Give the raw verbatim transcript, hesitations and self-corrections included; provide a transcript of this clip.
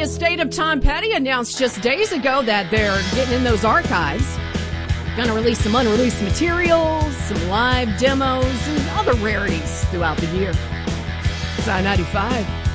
estate of Tom Petty announced just days ago that they're getting in those archives. Going to release some unreleased materials, some live demos, and other rarities throughout the year. It's I ninety-five.